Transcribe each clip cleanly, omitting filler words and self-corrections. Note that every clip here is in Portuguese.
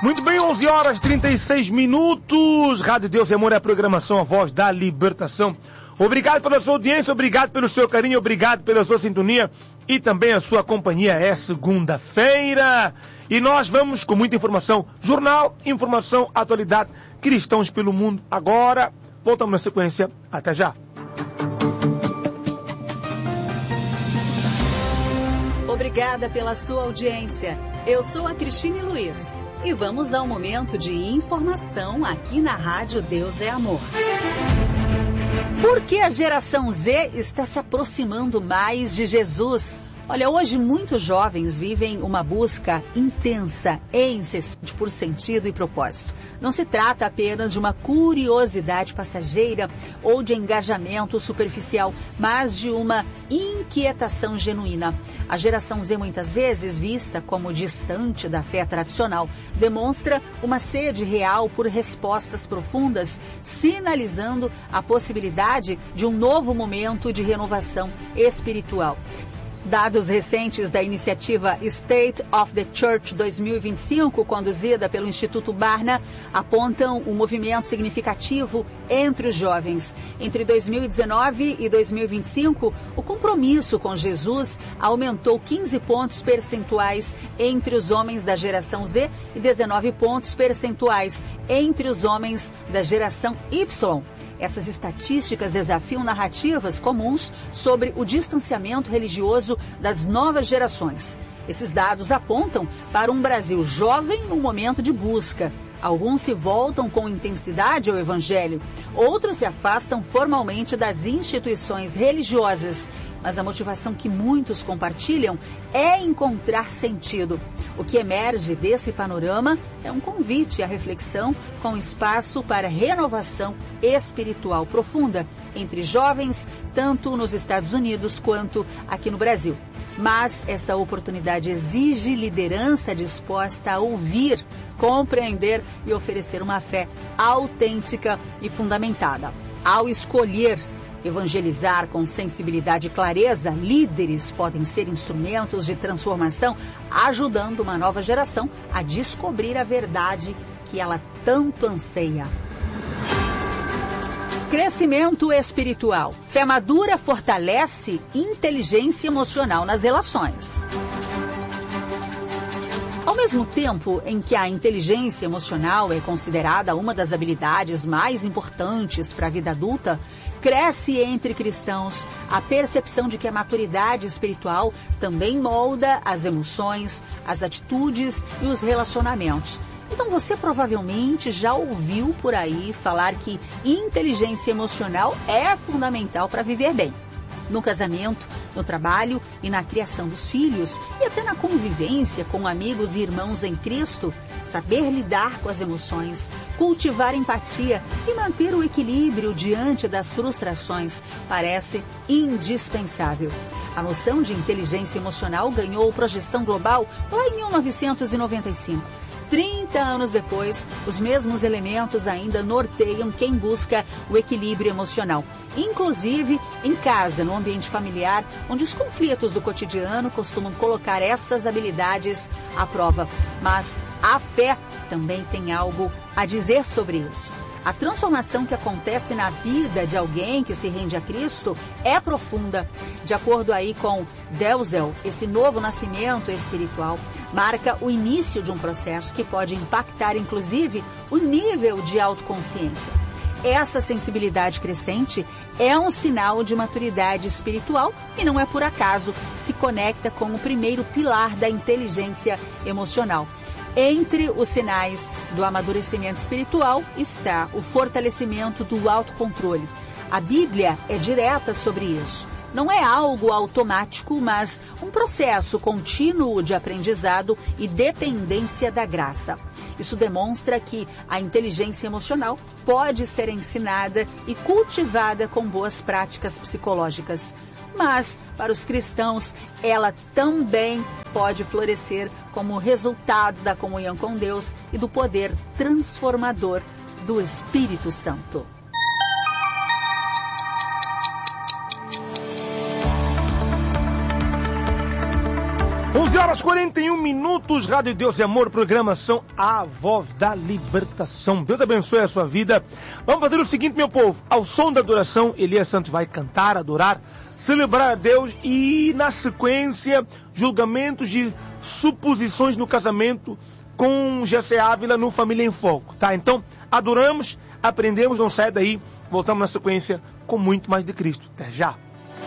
Muito bem, 11 horas 36 minutos. Rádio Deus e Amor é a programação, a voz da libertação. Obrigado pela sua audiência, obrigado pelo seu carinho, obrigado pela sua sintonia e também a sua companhia. É segunda-feira e nós vamos com muita informação. Jornal, informação, atualidade, cristãos pelo mundo. Agora, voltamos na sequência. Até já. Obrigada pela sua audiência. Eu sou a Cristine Luiz e vamos ao momento de informação aqui na Rádio Deus é Amor. Por que a geração Z está se aproximando mais de Jesus? Olha, hoje muitos jovens vivem uma busca intensa e incessante por sentido e propósito. Não se trata apenas de uma curiosidade passageira ou de engajamento superficial, mas de uma inquietação genuína. A geração Z, muitas vezes vista como distante da fé tradicional, demonstra uma sede real por respostas profundas, sinalizando a possibilidade de um novo momento de renovação espiritual. Dados recentes da iniciativa State of the Church 2025, conduzida pelo Instituto Barna, apontam um movimento significativo entre os jovens. Entre 2019 e 2025, o compromisso com Jesus aumentou 15 pontos percentuais entre os homens da geração Z e 19 pontos percentuais entre os homens da geração Y. Essas estatísticas desafiam narrativas comuns sobre o distanciamento religioso das novas gerações. Esses dados apontam para um Brasil jovem num momento de busca. Alguns se voltam com intensidade ao Evangelho, outros se afastam formalmente das instituições religiosas. Mas a motivação que muitos compartilham é encontrar sentido. O que emerge desse panorama é um convite à reflexão com espaço para renovação espiritual profunda entre jovens, tanto nos Estados Unidos quanto aqui no Brasil. Mas essa oportunidade exige liderança disposta a ouvir, compreender e oferecer uma fé autêntica e fundamentada. Ao escolher evangelizar com sensibilidade e clareza, líderes podem ser instrumentos de transformação, ajudando uma nova geração a descobrir a verdade que ela tanto anseia. Crescimento espiritual. Fé madura fortalece inteligência emocional nas relações. Ao mesmo tempo em que a inteligência emocional é considerada uma das habilidades mais importantes para a vida adulta, cresce entre cristãos a percepção de que a maturidade espiritual também molda as emoções, as atitudes e os relacionamentos. Então você provavelmente já ouviu por aí falar que inteligência emocional é fundamental para viver bem. No casamento, no trabalho e na criação dos filhos e até na convivência com amigos e irmãos em Cristo, saber lidar com as emoções, cultivar empatia e manter o equilíbrio diante das frustrações parece indispensável. A noção de inteligência emocional ganhou projeção global lá em 1995. 30 anos depois, os mesmos elementos ainda norteiam quem busca o equilíbrio emocional, inclusive em casa, no ambiente familiar, onde os conflitos do cotidiano costumam colocar essas habilidades à prova. Mas a fé também tem algo a dizer sobre isso. A transformação que acontece na vida de alguém que se rende a Cristo é profunda. De acordo aí com Delzell, esse novo nascimento espiritual marca o início de um processo que pode impactar, inclusive, o nível de autoconsciência. Essa sensibilidade crescente é um sinal de maturidade espiritual e não é por acaso se conecta com o primeiro pilar da inteligência emocional. Entre os sinais do amadurecimento espiritual está o fortalecimento do autocontrole. A Bíblia é direta sobre isso. Não é algo automático, mas um processo contínuo de aprendizado e dependência da graça. Isso demonstra que a inteligência emocional pode ser ensinada e cultivada com boas práticas psicológicas. Mas, para os cristãos, ela também pode florescer como resultado da comunhão com Deus e do poder transformador do Espírito Santo. 11h41, Rádio Deus e Amor, programação A Voz da Libertação. Deus abençoe a sua vida. Vamos fazer o seguinte, meu povo. Ao som da adoração, Elias Santos vai cantar, adorar, celebrar a Deus e, na sequência, julgamentos de suposições no casamento com Jessé Ávila no Família em Foco, tá? Então, adoramos, aprendemos, não sai daí. Voltamos na sequência com muito mais de Cristo. Até já.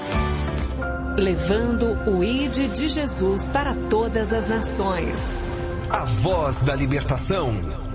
Levando o ID de Jesus para todas as nações. A Voz da Libertação.